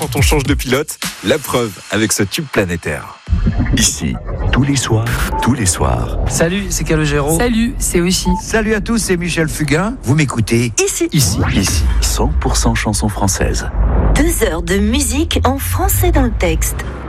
quand on change de pilote. La preuve avec ce tube planétaire. Ici, tous les soirs. Salut, c'est Calogero. Salut, c'est aussi. Salut à tous, c'est Michel Fugain. Vous m'écoutez Ici. 100% chansons françaises. 2 heures de musique en français dans le texte.